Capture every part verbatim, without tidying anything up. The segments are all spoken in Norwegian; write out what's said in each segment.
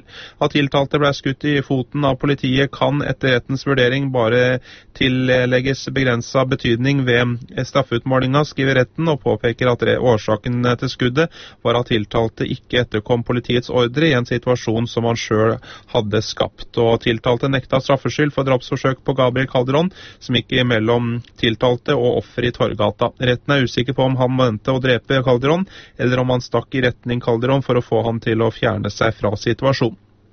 At tiltalte ble skutt i foten av politiet kan etter rettens vurdering bare tillegges begrenset betydning ved straffeutmålingen, skriver retten, og påpeker at årsaken til skuddet var at tiltalte ikke etterkom politiets ordre i en situasjon som han selv hadde skapt. Og tiltalte nekta straffskyld for drapsforsøk på Gabriel Calderón, som gikk mellom tiltalte og offer i Torgata. Retten er usikker på om han mente å drepe Calderón, eller om han stakk i retning Calderón for å få han til å fjerne seg fra situasjonen.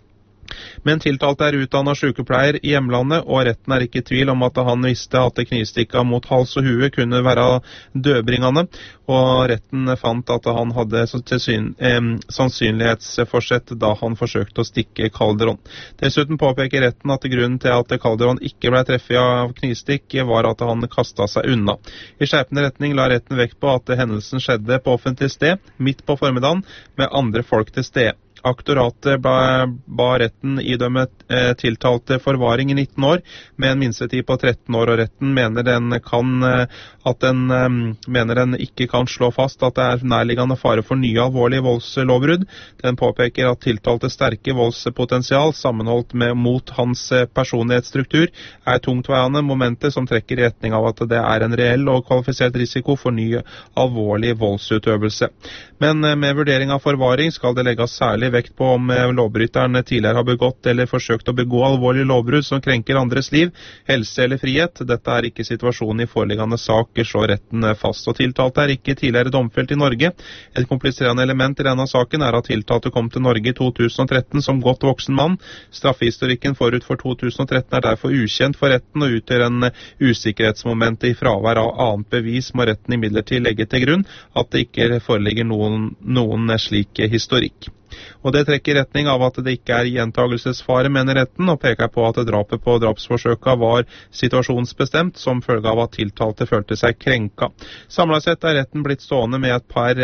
Men tiltalte er utdannet sykepleier i hjemlandet, og retten er ikke i tvil om at han visste at knivstikka mot hals og hue kunne være dødbringende, og retten fant at han hadde tilsyn, eh, sannsynlighetsforsett da han forsøkte å stikke Calderón. Dessuten påpeker retten at grunnen til at Calderón ikke ble treffet av knivstikk var at han kastet seg unna. I skjerpende retning la retten vekt på at hendelsen skjedde på offentlig sted, midt på formiddagen, med andre folk til stede. Aktoratet ba, ba retten idømme eh, tiltalte forvaring i nitten år, med en minstetid på tretten år, og retten mener den, kan, eh, at den, eh, mener den ikke kan slå fast at det er nærliggende fare for nye alvorlige voldslovbrudd. Den påpeker at tiltalte sterke voldspotensial, sammenholdt med mot hans personlighetsstruktur, er tungtveiende momenter som trekker i retning av at det er en reell og kvalifisert risiko for ny alvorlig voldsutøvelse. Men eh, med vurdering av forvaring skal det legges særlig vekt på om lovbryteren tidligere har begått eller forsøkt å begå alvorlige lovbrudd som krenker andres liv, helse eller frihet. Dette er ikke situasjonen i foreliggende sak, slår retten fast. Og tiltalte er ikke tidligere domfelt i Norge. Et kompliserende element i denne saken er at tiltalte kom til Norge i to tusen og tretten som godt voksen mann. Straffehistorikken forut for to tusen og tretten er derfor ukjent for retten og utgjør en usikkerhetsmoment i fravær av annet bevis, må retten imidlertid legge til grunn at det ikke foreligger noen, noen slik historikk. Og det trekker i retning av at det ikke er gjentagelsesfare, mener retten, og peker på at drapet på drapsforsøka var situasjonsbestemt som følge av at tiltalte følte seg krenka. Samlet sett er retten blitt stående med et par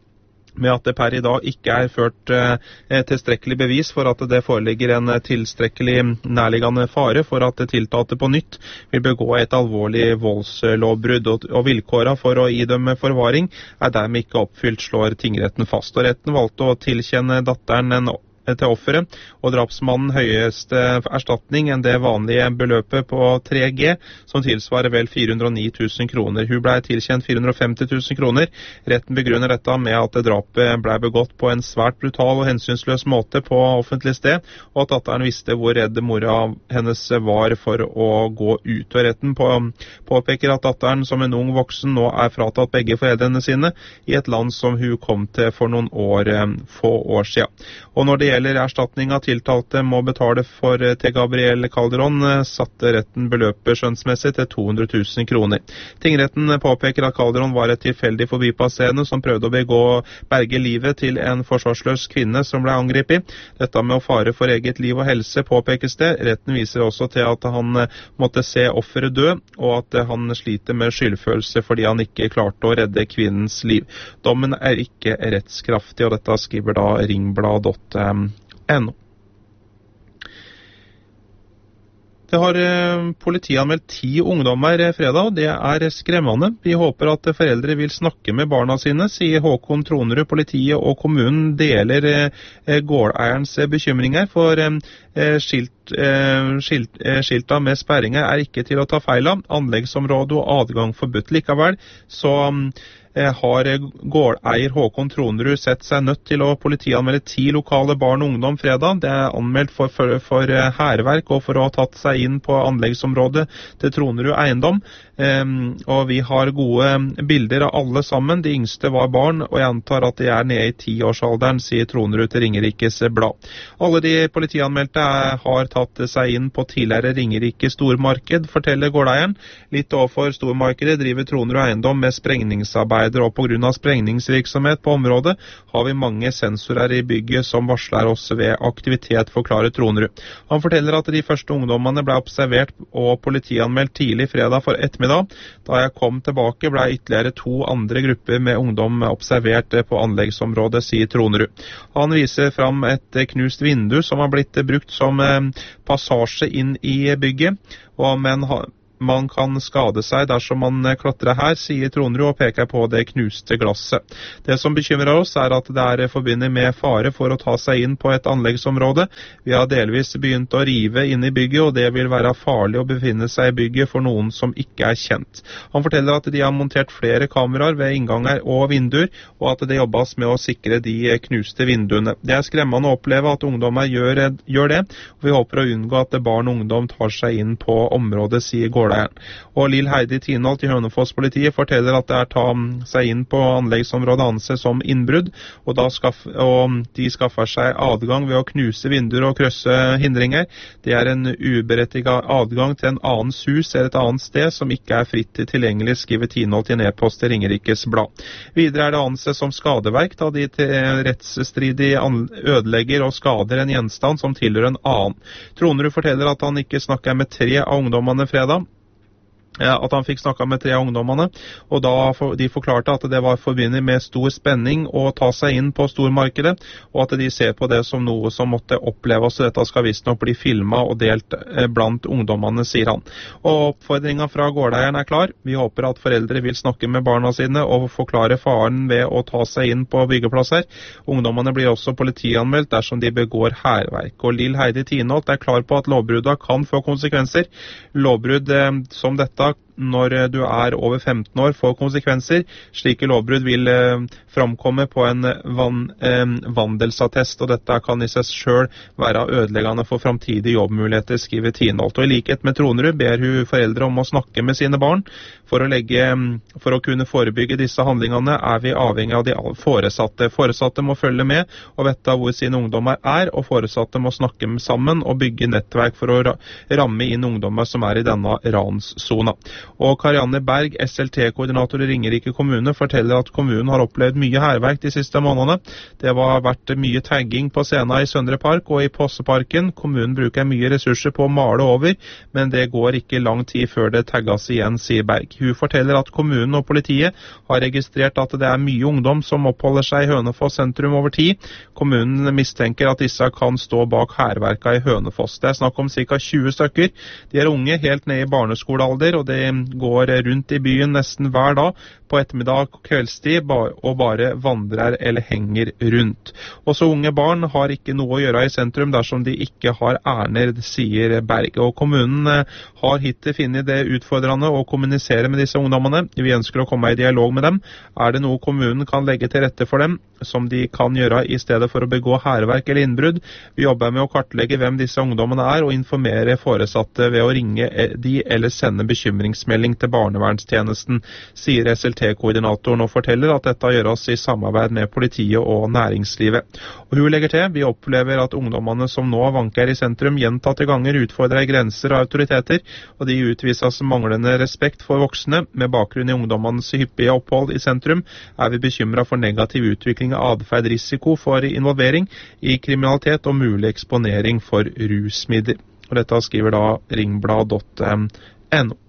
med at det per i dag ikke er ført eh, tilstrekkelig bevis for at det foreligger en tilstrekkelig nærliggende fare for at tiltalte på nytt vil begå et alvorlig voldslovbrudd, og, og vilkårene for å idømme forvaring er dermed ikke oppfylt, slår tingretten fast. Og retten valgte å tilkjenne datteren en til offeret, og drapsmannen høyeste erstatning enn det vanlige beløpet på tre G, som tilsvarer vel fire hundre og ni tusen kroner. Hun ble tilkjent fire hundre og femti tusen kroner. Retten begrunner dette med at drapet ble begått på en svært brutal og hensynsløs måte på offentlig sted, og at datteren visste hvor redd mora hennes var for å gå ut. Og retten på, påpeker at datteren som en ung voksen nå er fratatt begge foreldrene sine i et land som hun kom til for noen år, få år siden. Og når det gjelder erstatning av tiltalte må betale for til Gabriel Calderón, satte retten beløpet skjønnsmessig til to hundre tusen kroner. Tingretten påpeker at Calderón var et tilfeldig forbipasserende som prøvde å begå berge livet til en forsvarsløs kvinne som ble angrepet. Dette med å fare for eget liv og helse påpekes det. Retten viser også til at han måtte se offeret dø, og at han sliter med skyldfølelse fordi han ikke klarte å redde kvinnens liv. Dommen er ikke rettskraftig, og dette skriver da ringblad punktum no. Det har politianmeldt ti ungdommer fredag, og det er skremmende. Vi håper at foreldre vil snakke med barna sine, sier Håkon Tronrud. Politiet og kommunen deler gårdeierens bekymringer, for skilt, skilt, skilta med sperringer er ikke til å ta feil av. Anleggsområde og adgang forbudt. Likevel så har gårdeier Håkon Tronrud sett seg nødt til å politianmelde ti lokale barn og ungdom fredag. Det er anmeldt for, for, for hærverk og for å ha tatt seg inn på anleggsområdet til Tronrud eiendom. Um, og vi har gode bilder av alle sammen. De yngste var barn, og jeg antar at de er nede i tiårsalderen, sier Tronrud til Ringerikes Blad. Alle de politianmeldte er, har tatt seg inn på tidligere Ringerike stormarked, forteller gårdeieren. Litt overfor stormarkedet driver Tronrud eiendom med sprengningsarbeid, og på grunn av sprengningsvirksomhet på området har vi mange sensorer i bygget som varsler oss ved aktivitet, forklarer Tronrud. Han forteller at de første ungdommene ble observert og politianmeldt tidlig fredag for ettermiddag. Da jeg kom tilbake ble ytterligere to andre grupper med ungdom observert på anleggsområdet, sier Tronrud. Han viser fram et knust vindu som har blitt brukt som passasje inn i bygget, og men man kan skade seg dersom man klatrer her, sier Tronrud og peker på det knuste glasset. Det som bekymrer oss er at det er forbundet med fare for å ta seg inn på et anleggsområde. Vi har delvis begynt å rive inn i bygget, og det vil være farlig å befinne seg i bygget for noen som ikke er kjent. Han forteller at de har montert flere kameraer ved innganger og vinduer, og at det jobbes med å sikre de knuste vinduene. Det er skremmende å oppleve at ungdommer gjør, gjør det, og vi håper å unngå at barn og ungdom tar seg inn på området, sier Gårdeieren. Og Lill Heidi Tinholt i Hønefoss-politiet forteller at det er ta seg inn på anleggsområdet anses som innbrudd, og, da skaff, og de skaffer seg adgang ved å knuse vinduer og krøsse hindringer. Det er en uberettiget adgang til en annens hus eller et annet sted som ikke er fritt tilgjengelig, skriver Tinholt i en e-post til Ringerikes Blad. Videre er det anses som skadeverk da de til rettsstridig ødelegger og skader en gjenstand som tilhører en annen. Tronrud forteller at han ikke snakker med tre av ungdommene fredag, at han fikk snakket med tre av ungdommene, og da for, de forklarte at det var forbundet med stor spenning å ta seg inn på stormarkedet, og at de ser på det som noe som måtte oppleves, og dette skal visst nok bli filmet og delt eh, blant ungdommene, sier han. Og oppfordringen fra gårdeieren er klar. Vi håper at foreldre vil snakke med barna sine og forklare faren ved å ta seg inn på byggeplasser. Ungdommene blir også politianmeldt dersom de begår hærverk. Og Lill Heidi Tinholt er klar på at lovbruddet kan få konsekvenser. Lovbrudd eh, som dette når du er over femten år får konsekvenser. Slike lovbrudd vil eh, framkomme på en van, eh, vandelsattest, og dette kan i seg selv være ødeleggende for framtidige jobbmuligheter, skriver Tinholt. Og i likhet med Tronrud ber hun foreldre om å snakke med sine barn. For å, legge, for å kunne forebygge disse handlingene er vi avhengig av de foresatte. Foresatte må følge med og vite hvor sine ungdommer er, og foresatte må snakke sammen og bygge nettverk for å ramme inn ungdommer som er i denne ranszona. Og Karianne Berg, S L T-koordinator i Ringerike kommune, forteller at kommunen har opplevd mye hærverk de siste månedene. Det har vært mye tagging på scenen i Søndre Park og i Posseparken. Kommunen bruker mye ressurser på å male over, men det går ikke lang tid før det tagges igjen, sier Berg. Hun forteller at kommunen og politiet har registrert at det er mye ungdom som oppholder seg i Hønefoss sentrum over tid. Kommunen mistenker at disse kan stå bak hærverka i Hønefoss. Det er snakk om ca. tjue stykker. De er unge, helt ned i barneskolealder, og det går rundt i byen nesten hver dag på ettermiddag og kveldstid og bare vandrer eller henger rundt. Også unge barn har ikke noe å gjøre i sentrum dersom de ikke har ærender, sier Berg. Og kommunen har hittil funnet det utfordrende å kommunisere med disse ungdommene. Vi ønsker å komme i dialog med dem. Er det noe kommunen kan legge til rette for dem, som de kan gjøre i stedet for å begå hærverk eller innbrudd? Vi jobber med å kartlegge hvem disse ungdommene er og informere foresatte ved å ringe de eller sende bekymringsmelding til barnevernstjenesten, sier S L T-koordinatoren, og forteller at dette gjøres i samarbeid med politiet og næringslivet. Og hun legger til, vi opplever at ungdommene som nå vanker i sentrum gjentatte ganger utfordrer grenser og autoriteter, og de utvises manglende respekt for voksne. Med bakgrunn i ungdommenes hyppige opphold i sentrum er vi bekymret for negativ utvikling av adferd, risiko for involvering i kriminalitet og mulig eksponering for rusmidler. Og dette skriver da ringblad punktum no.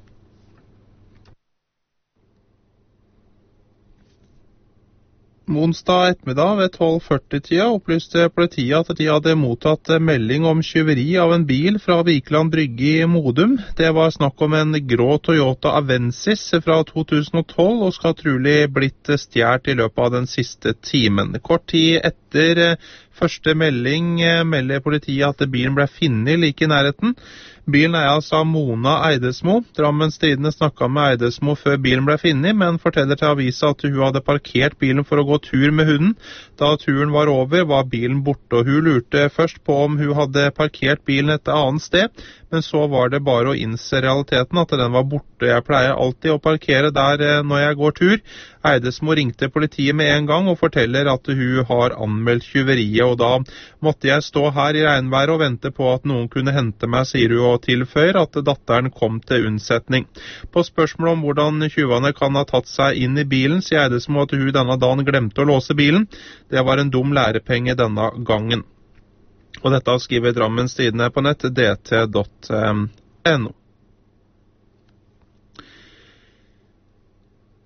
Onsdag ettermiddag ved tolv førti-tida opplyste politiet at de hadde mottatt melding om tyveri av en bil fra Vikeland Brygge i Modum. Det var snakk om en grå Toyota Avensis fra to tusen og tolv og skal trolig blitt stjålet i løpet av den siste timen. Kort tid etter første melding melder politiet at bilen ble funnet like i nærheten. Bilen eies av Mona Eidesmo. Drammens Tidende snakket med Eidesmo før bilen ble funnet, men forteller til avisa at hun hadde parkert bilen for å gå tur med hunden. Da turen var over, var bilen borte, og hun lurte først på om hun hadde parkert bilen et annet sted, men så var det bare å innse realiteten at den var borte. Jeg pleier alltid å parkere der når jeg går tur. Eidesmo ringte politiet med en gang og forteller at hun har anmeldt tyveriet, og da måtte jeg stå her i regnværet og vente på at noen kunne hente meg, sier hun, og tilføyer at datteren kom til unnsetning. På spørsmål om hvordan tyvene kan ha tatt seg inn i bilen, sier Eidesmo at hun denne dagen glemte å låse bilen. Det var en dum lærepenge denne gangen. Og dette skriver Drammens Tidende på nett, d t punktum no.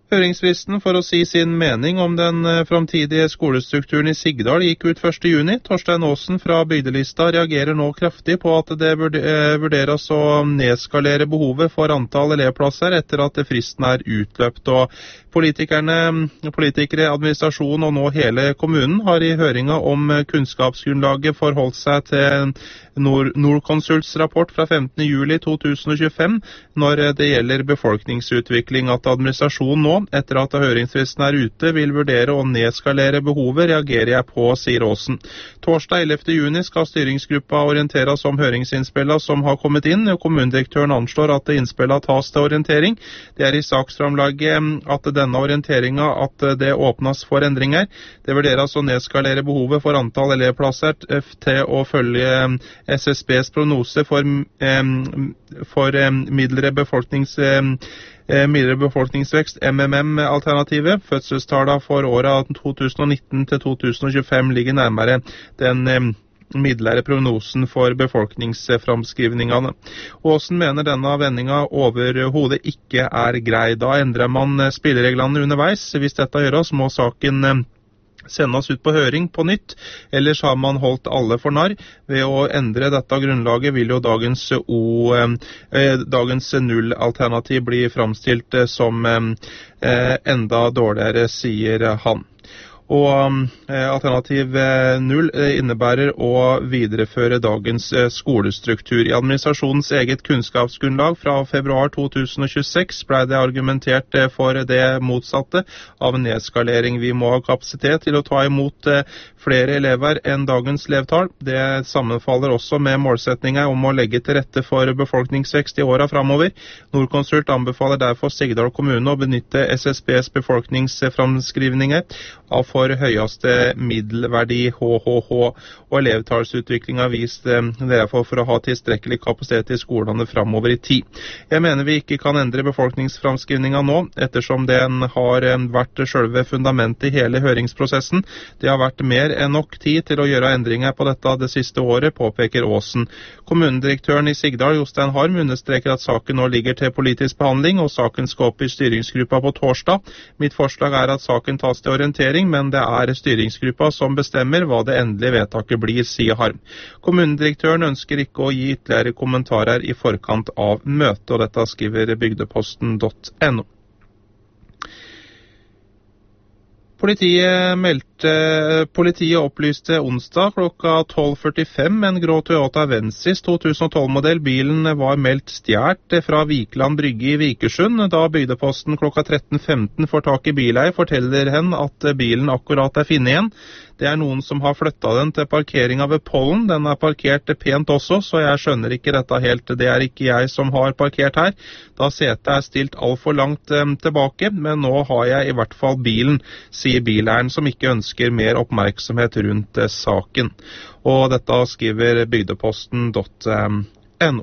Høringsfristen for å si sin mening om den framtidige skolestrukturen i Sigdal gikk ut første juni. Torstein Aasen fra Bygdelista reagerer nå kraftig på at det vurderes å nedskalere behovet for antall elevplasser etter at fristen er utløpt. Og politikerne, politikere, administrasjon og nå hele kommunen har i høringa om kunnskapsgrunnlaget forholdt seg til Nord Nordkonsults rapport fra femtende juli to tusen og tjuefem når det gjelder befolkningsutvikling. At administrasjonen nå, etter at høringsfristen er ute, vil vurdere å nedskalere behovet, reagerer jeg på, sier Aasen. Torsdag ellevte juni skal styringsgruppa orienteres om høringsinnspillene som har kommet inn, og kommunedirektøren anslår at innspillene tas til orientering. Det er i saksframlaget at denne orienteringa at det åpnes for endringer. Det vurderes å nedskalere behovet for antall elevplasser til å følge S S B's prognose for, for midlere befolknings midlere befolkningsvekst, M M M-alternativet. Fødselstallene for årene to tusen og nitten til to tusen og tjuefem ligger nærmere den midlere prognosen for befolkningsframskrivningene. Aasen mener denne vendinga overhodet ikke er grei. Da endrer man spillereglene underveis. Hvis dette gjøres, må saken sendes ut på høring på nytt, ellers har man holdt alle for narr. Ved å endre dette grunnlaget vil jo dagens, o, eh, dagens null-alternativ bli framstilt som eh, enda dårligere, sier han. Og eh, alternativ eh, null eh, innebærer å videreføre dagens eh, skolestruktur. I administrasjonens eget kunnskapsgrunnlag fra februar to tusen og tjueseks ble det argumentert eh, for det motsatte av nedskalering. Vi må ha kapasitet til å ta imot eh, flere elever enn dagens elevtall. Det sammenfaller også med målsetninger om å legge til rette for befolkningsvekst i årene framover. Nordkonsult anbefaler derfor Sigdal kommune å benytte S S B's befolkningsframskrivninger av for høyeste middelverdi H H H, og elevtallsutviklingen har vist eh, derfor for å ha tilstrekkelig kapasitet i skolene framover i tid. Jeg mener vi ikke kan endre befolkningsframskrivningen nå, ettersom den har eh, vært selve fundamentet i hele høringsprosessen. Det har vært mer enn nok tid til å gjøre endringer på dette det siste året, påpeker Aasen. Kommunedirektøren i Sigdal, Jostein Harm, understreker at saken nå ligger til politisk behandling, og saken skal opp i styringsgruppa på torsdag. Mitt forslag er at saken tas til orientering, men det er styringsgruppa som bestemmer hva det endelige vedtaket blir, sier Harm. Kommunedirektøren ønsker ikke å gi ytterligere kommentarer i forkant av møtet, og dette skriver bygdeposten punktum no. Politiet meldte, politiet opplyste onsdag klokka tolv førtifem en grå Toyota Avensis to tusen og tolv-modell. Bilen var meldt stjert fra Vikland Brygge i Vikersund. Da bygdeposten klokka tretten femten får tak i bileier, forteller hen at bilen akkurat er funnet igjen. Det er noen som har flyttet den til parkeringa ved Pollen. Den er parkert pent også, så jeg skjønner ikke dette helt. Det er ikke jeg som har parkert her, da setet er stilt alt for langt um, tilbake, men nå har jeg i hvert fall bilen, sier bileieren, som ikke ønsker mer oppmerksomhet rundt uh, saken. Og dette skriver bygdeposten punktum no.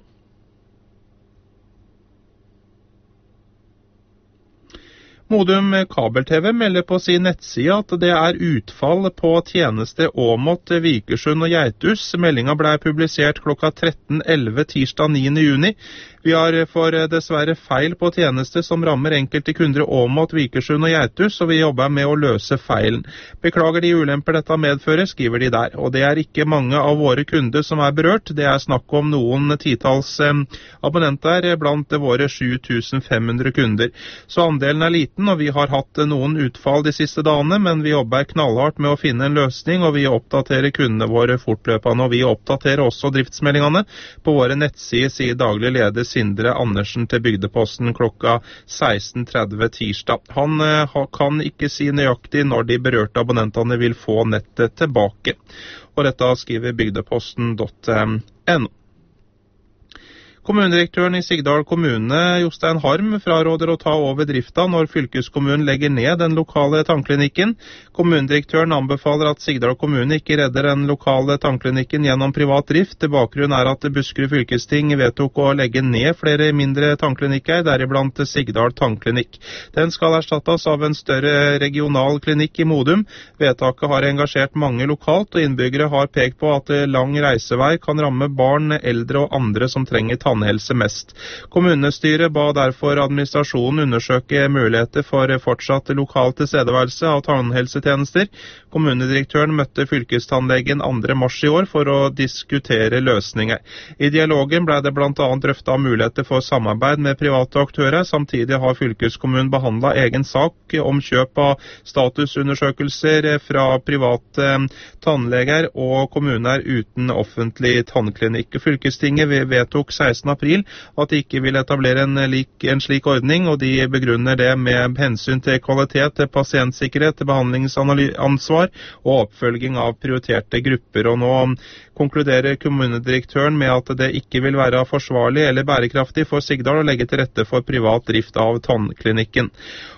Modum Kabel-TV melder på sin nettside at det er utfall på tjeneste Åmot, Vikersund og Geithus. Meldinga ble publisert klokka tretten elleve tirsdag niende juni. Vi har for dessverre feil på tjeneste som rammer enkelte kunder Åmot, Vikersund og Geithus, og vi jobber med å løse feilen. Beklager de ulemper dette medfører, skriver de der. Og det er ikke mange av våre kunder som er berørt. Det er snakk om noen titalls eh, abonnenter blant våre sju tusen fem hundre kunder. Så andelen er liten, og vi har hatt noen utfall de siste dagene, men vi jobber knallhardt med å finne en løsning, og vi oppdaterer kundene våre fortløpende, og vi oppdaterer også driftsmeldingene på våre nettsider, sier daglig leder Sindre Andersen til Bygdeposten klokka seksten tretti tirsdag. Han eh, kan ikke si nøyaktig når de berørte abonnentene vil få nettet tilbake. Og dette skriver Bygdeposten punktum no. Kommunedirektøren i Sigdal kommune, Jostein Harm, fraråder å ta over drifta når fylkeskommunen legger ned den lokale tannklinikken. Kommunedirektøren anbefaler at Sigdal kommune ikke redder den lokale tannklinikken gjennom privat drift. Bakgrunnen er at Buskerud fylkesting vedtok å legge ned flere mindre tannklinikker, deriblant Sigdal tannklinikk. Den skal erstattes av en større regional klinikk i Modum. Vedtaket har engasjert mange lokalt, og innbyggere har pekt på at lang reisevei kan ramme barn, eldre og andre som trenger tannhjelp. tannhelse mest. Kommunestyret ba derfor administrasjonen undersøke muligheter for fortsatt lokal tilstedeværelse av tannhelsetjenester. Kommunedirektøren møtte fylkestannlegen andre mars i år for å diskutere løsninger. I dialogen ble det blant annet drøftet muligheter for samarbeid med private aktører. Samtidig har fylkeskommunen behandlet egen sak om kjøp av statusundersøkelser fra private tannleger og kommuner uten offentlig tannklinikk. Fylkestinget vedtok sekstende april at de ikke vil etablere en, lik, en slik ordning, og de begrunner det med hensyn til kvalitet, til pasientsikkerhet, til behandlingsansvar og oppfølging av prioriterte grupper. Og nå konkluderer kommunedirektøren med at det ikke vil være forsvarlig eller bærekraftig for Sigdal å legge til rette for privat drift av tannklinikken.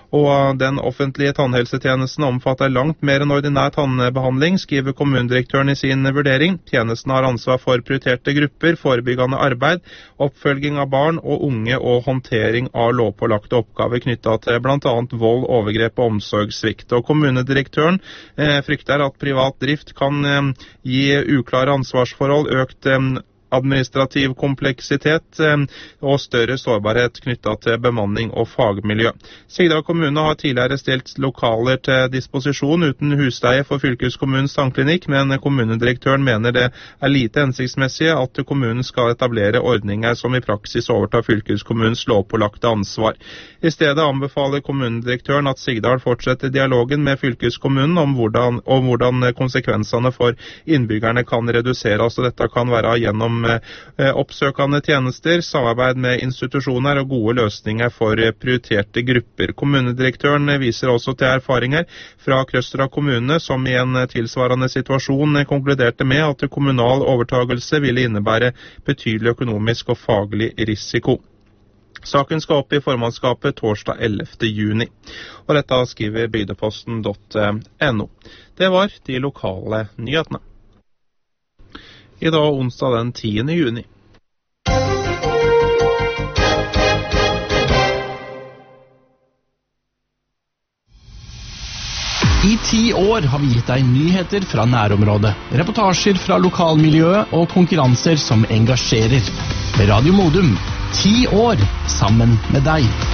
Og den offentlige tannhelsetjenesten omfatter langt mer enn ordinær tannbehandling, skriver kommunedirektøren i sin vurdering. Tjenesten har ansvar for prioriterte grupper, forebyggende arbeid, oppfølging av barn og unge og håndtering av lovpålagte oppgaver knyttet til blant annet vold, overgrep og omsorgssvikt. Og kommunedirektøren eh, frykter at privat drift kan eh, gi uklare ansvarsforhold, økt eh, administrativ kompleksitet eh, og større sårbarhet knyttet til bemanning og fagmiljø. Sigdal kommune har tidligere stilt lokaler til disposisjon uten husleie for fylkeskommunens tannklinikk, men kommunedirektøren mener det er lite hensiktsmessig at kommunen skal etablere ordninger som i praksis overtar fylkeskommunens lovpålagte ansvar. I stedet anbefaler kommunedirektøren at Sigdal fortsetter dialogen med fylkeskommunen om hvordan, om hvordan konsekvensene for innbyggerne kan reduseres, og dette kan være gjennom oppsøkende tjenester, samarbeid med institusjoner og gode løsninger for prioriterte grupper. Kommunedirektøren viser også til erfaringer fra Krøstra kommune, som i en tilsvarende situasjon konkluderte med at kommunal overtagelse ville innebære betydelig økonomisk og faglig risiko. Saken skal opp i formannskapet torsdag ellevte juni, og dette skriver bygdeposten punktum no. Det var de lokale nyhetene. I dag onsdag den tiende juni. I ti år har vi gitt deg nyheter fra nærområdet, reportasjer fra lokalmiljøet og konkurranser som engasjerer. Radio Modum, ti år sammen med deg.